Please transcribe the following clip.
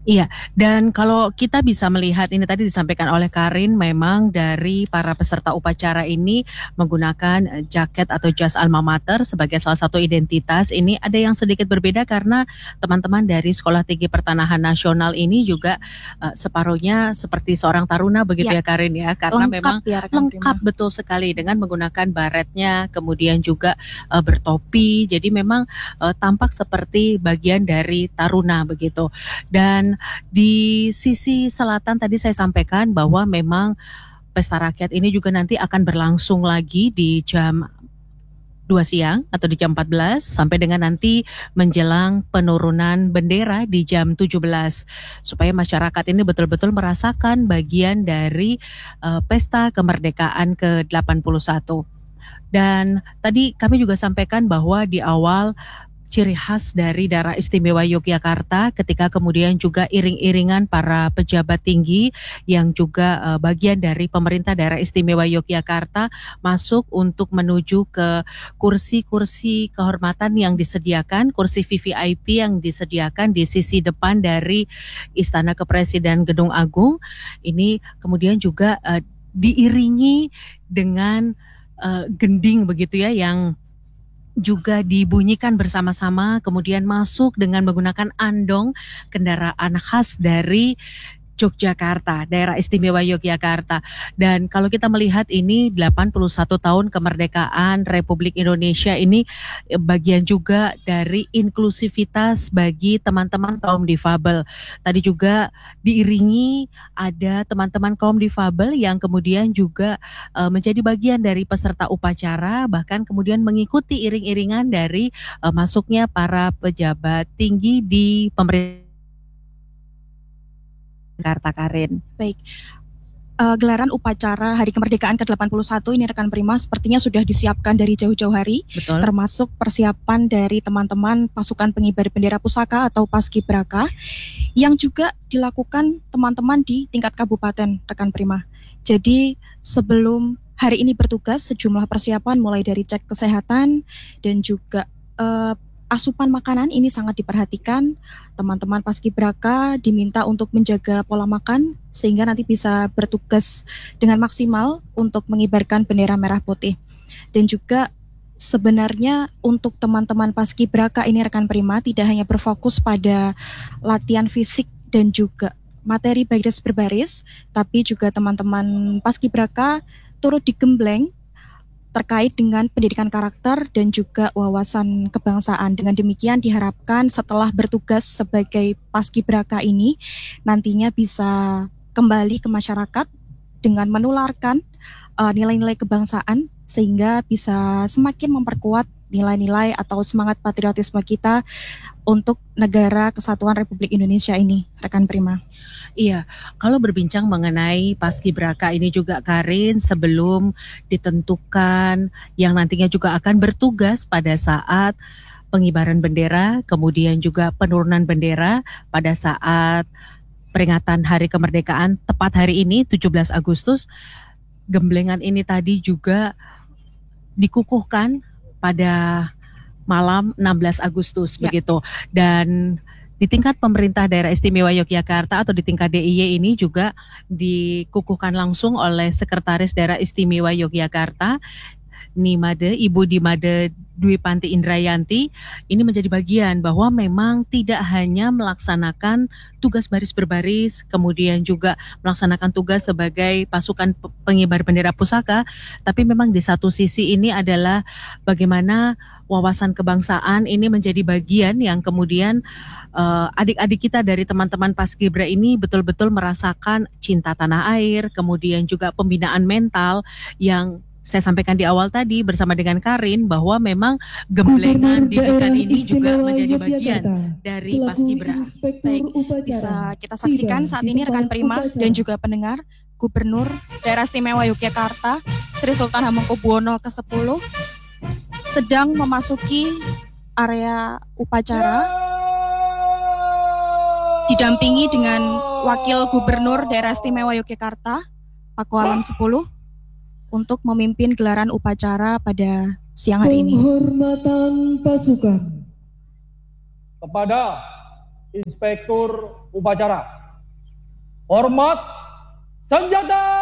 Iya, dan kalau kita bisa melihat ini tadi disampaikan oleh Karin, memang dari para peserta upacara ini menggunakan jaket atau jas alma mater sebagai salah satu identitas. Ini ada yang sedikit berbeda karena teman-teman dari Sekolah Tinggi Pertanahan Nasional ini juga separuhnya seperti seorang taruna begitu Ya, ya Karin ya, karena lengkap memang ya rekan lengkap Prima. betul sekali dengan menggunakan baretnya, kemudian juga bertopi. Jadi memang tampak seperti bagian dari taruna begitu. Dan di sisi selatan tadi saya sampaikan bahwa memang pesta rakyat ini juga nanti akan berlangsung lagi di jam 2 siang atau di jam 14 sampai dengan nanti menjelang penurunan bendera di jam 17 supaya masyarakat ini betul-betul merasakan bagian dari pesta kemerdekaan ke-81. Dan tadi kami juga sampaikan bahwa di awal ciri khas dari daerah istimewa Yogyakarta ketika kemudian juga iring-iringan para pejabat tinggi yang juga bagian dari pemerintah daerah istimewa Yogyakarta masuk untuk menuju ke kursi-kursi kehormatan yang disediakan, kursi VVIP yang disediakan di sisi depan dari Istana Kepresiden Gedung Agung. Ini kemudian juga diiringi dengan gending begitu ya yang juga dibunyikan bersama-sama, kemudian masuk dengan menggunakan andong, kendaraan khas dari Yogyakarta, daerah istimewa Yogyakarta. Dan kalau kita melihat ini 81 tahun kemerdekaan Republik Indonesia ini bagian juga dari inklusivitas bagi teman-teman kaum difabel. Tadi juga diiringi ada teman-teman kaum difabel yang kemudian juga menjadi bagian dari peserta upacara, bahkan kemudian mengikuti iring-iringan dari masuknya para pejabat tinggi di pemerintah Jakarta, Karin. Baik, gelaran upacara Hari Kemerdekaan ke-81 ini rekan Prima sepertinya sudah disiapkan dari jauh-jauh hari, Betul. termasuk persiapan dari teman-teman pasukan pengibar bendera pusaka atau Paskibraka yang juga dilakukan teman-teman di tingkat kabupaten rekan Prima. Jadi sebelum hari ini bertugas sejumlah persiapan mulai dari cek kesehatan dan juga asupan makanan ini sangat diperhatikan. Teman-teman Paskibraka diminta untuk menjaga pola makan sehingga nanti bisa bertugas dengan maksimal untuk mengibarkan bendera merah putih. Dan juga sebenarnya untuk teman-teman Paskibraka ini rekan Prima tidak hanya berfokus pada latihan fisik dan juga materi baris berbaris, tapi juga teman-teman Paskibraka turut digembleng terkait dengan pendidikan karakter dan juga wawasan kebangsaan. Dengan demikian diharapkan setelah bertugas sebagai paskibraka ini nantinya bisa kembali ke masyarakat dengan menularkan nilai-nilai kebangsaan sehingga bisa semakin memperkuat nilai-nilai atau semangat patriotisme kita untuk negara kesatuan Republik Indonesia ini, rekan Prima. Iya, kalau berbincang mengenai Paskibraka ini juga Karin sebelum ditentukan yang nantinya juga akan bertugas pada saat pengibaran bendera, kemudian juga penurunan bendera pada saat peringatan Hari Kemerdekaan tepat hari ini 17 Agustus, gemblengan ini tadi juga dikukuhkan pada malam 16 Agustus begitu. Dan di tingkat pemerintah daerah istimewa Yogyakarta atau di tingkat DIY ini juga dikukuhkan langsung oleh Sekretaris Daerah Istimewa Yogyakarta Nimade, Ibu Dimade Dwi Panti Indrayanti, ini menjadi bagian bahwa memang tidak hanya melaksanakan tugas baris berbaris, kemudian juga melaksanakan tugas sebagai pasukan pengibar bendera pusaka, tapi memang di satu sisi ini adalah bagaimana wawasan kebangsaan ini menjadi bagian yang kemudian adik-adik kita dari teman-teman Paskibra ini betul-betul merasakan cinta tanah air, kemudian juga pembinaan mental yang saya sampaikan di awal tadi bersama dengan Karin bahwa memang gemblengan didikan ini juga menjadi bagian dari Paskibra. Baik, bisa kita saksikan saat ini rekan Prima dan juga pendengar, Gubernur Daerah Istimewa Yogyakarta Sri Sultan Hamengkubuwono ke-10 sedang memasuki area upacara didampingi dengan Wakil Gubernur Daerah Istimewa Yogyakarta Pakualam 10 untuk memimpin gelaran upacara pada siang hari ini. Penghormatan pasukan kepada Inspektur Upacara. Hormat senjata!